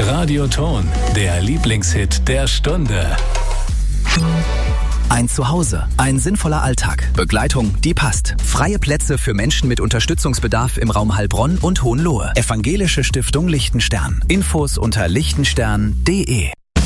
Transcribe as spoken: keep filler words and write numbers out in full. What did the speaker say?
Radioton, der Lieblingshit der Stunde. Ein Zuhause, ein sinnvoller Alltag, Begleitung, die passt. Freie Plätze für Menschen mit Unterstützungsbedarf im Raum Heilbronn und Hohenlohe. Evangelische Stiftung Lichtenstern. Infos unter lichtenstern punkt de.